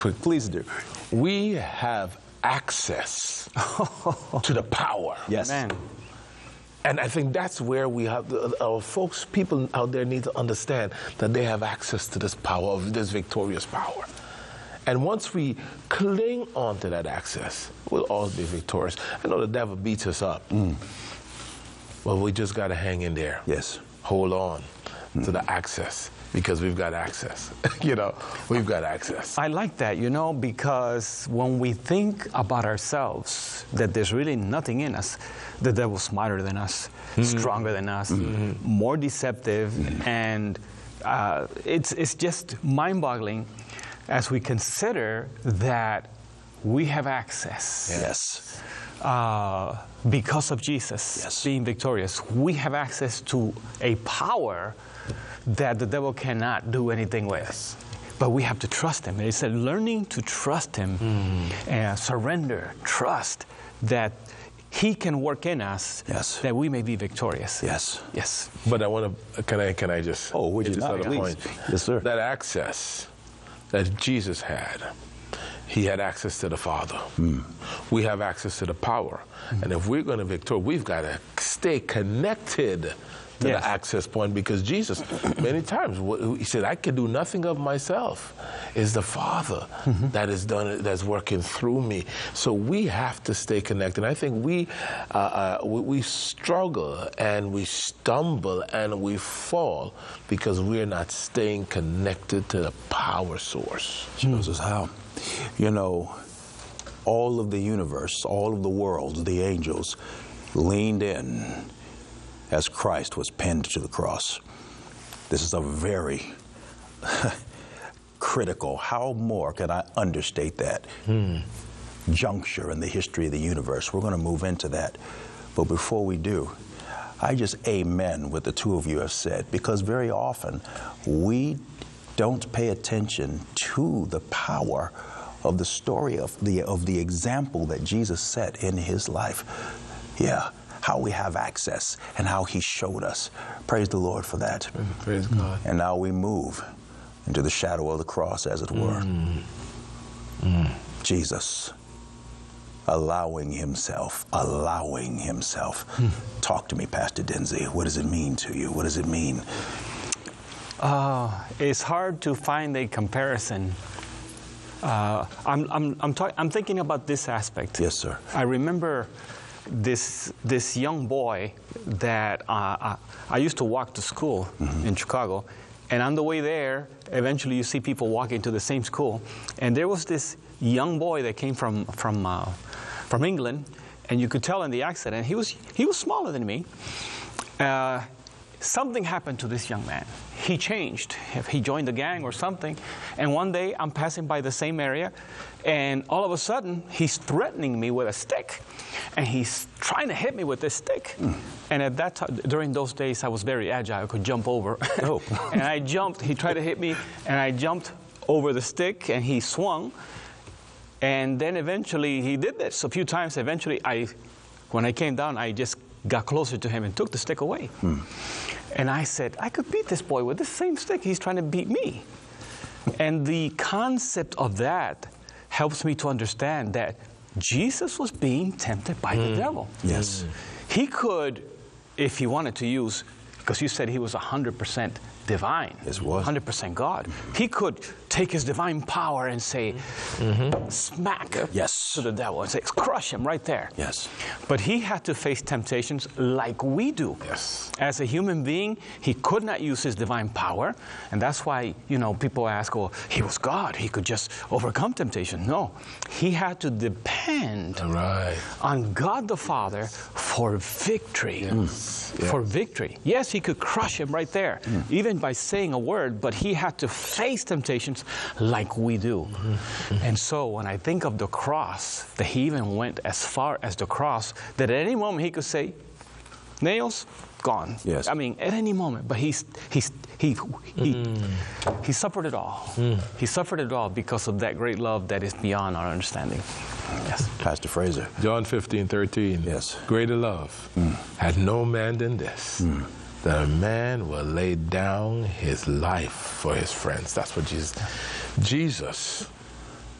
Please do. We have access to the power. Yes. Man. And I think that's where we have, our folks, people out there need to understand that they have access to this power, this victorious power. And once we cling on to that access, we'll always be victorious. I know the devil beats us up, but we just got to hang in there. Yes. Hold on to the access, because we've got access. We've got access. I like that, because when we think about ourselves, that there's really nothing in us, the devil's smarter than us, stronger than us, more deceptive, and it's just mind-boggling as we consider that we have access. Yes. Because of Jesus being victorious, we have access to a power that the devil cannot do anything with. But we have to trust him. And it said learning to trust him, and surrender, trust that he can work in us, that we may be victorious. Yes. Yes. But I want to, can I just would you get this not, other please? point? Yes, sir. That access that Jesus had, he had access to the Father. We have access to the power. And if we're going to victor, we've got to stay connected to the access point, because Jesus, many times, he said, I can do nothing of myself. It's the Father that is done, that's working through me. So we have to stay connected. I think we struggle and we stumble and we fall because we're not staying connected to the power source. Shows us how. All of the universe, all of the world, the angels leaned in as Christ was pinned to the cross. This is a very critical, how more can I understate that, juncture in the history of the universe. We're going to move into that. But before we do, I just amen what the two of you have said, because very often we don't pay attention to the power of the story of the example that Jesus set in his life. How we have access and how he showed us. Praise the Lord for that. Praise God. And now we move into the shadow of the cross, as it were. Jesus allowing himself. Talk to me, Pastor Denzi. What does it mean to you? What does it mean? It's hard to find a comparison. I'm thinking about this aspect. Yes, sir. I remember this young boy that I used to walk to school in Chicago, and on the way there, eventually you see people walking to the same school, and there was this young boy that came from England, and you could tell in the accent, and he was smaller than me. Something happened to this young man. He changed. He joined the gang or something. And one day I'm passing by the same area, and all of a sudden he's threatening me with a stick, and he's trying to hit me with this stick. And at that time, during those days, I was very agile. I could jump over. And I jumped. He tried to hit me, and I jumped over the stick, and he swung. And then eventually he did this a few times. Eventually, when I came down, I just got closer to him and took the stick away. And I said, I could beat this boy with this same stick. He's trying to beat me. And the concept of that helps me to understand that Jesus was being tempted by the devil. Yes. He could, if he wanted to use, because you said he was 100% divine, Yes, was. 100% God. He could take his divine power and say, smack Yes. to the devil and say, crush him right there. Yes. But he had to face temptations like we do. Yes. As a human being, he could not use his divine power. And that's why, people ask, well, he was God. He could just overcome temptation. No. He had to depend on God the Father for victory. For victory. Yes, he could crush him right there, even by saying a word, but he had to face temptations like we do. And so when I think of the cross, that he even went as far as the cross, that at any moment he could say, nails, gone. Yes. I mean, at any moment. But he suffered it all. He suffered it all because of that great love that is beyond our understanding. Yes. Pastor Fraser. John 15:13. Yes. Greater love had no man than this, that a man will lay down his life for his friends. That's what Jesus